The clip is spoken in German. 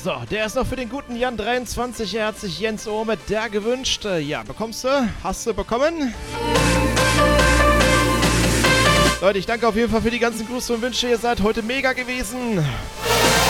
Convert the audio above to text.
So, der ist noch für den guten Jan 23. Er hat sich Jens O. mit der gewünscht. Ja, bekommst du? Hast du bekommen? Leute, ich danke auf jeden Fall für die ganzen Grüße und Wünsche. Ihr seid heute mega gewesen.